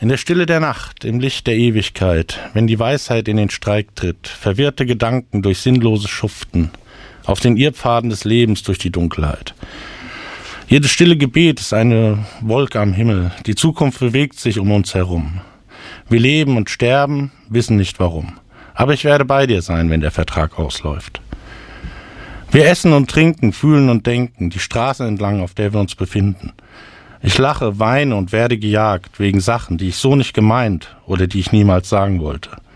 In der Stille der Nacht, im Licht der Ewigkeit, wenn die Weisheit in den Streik tritt, verwirrte Gedanken durch sinnloses Schuften, auf den Irrpfaden des Lebens durch die Dunkelheit. Jedes stille Gebet ist eine Wolke am Himmel, die Zukunft bewegt sich um uns herum. Wir leben und sterben, wissen nicht warum. Aber ich werde bei dir sein, wenn der Vertrag ausläuft. Wir essen und trinken, fühlen und denken, die Straße entlang, auf der wir uns befinden. Ich lache, weine und werde gejagt wegen Sachen, die ich so nicht gemeint oder die ich niemals sagen wollte.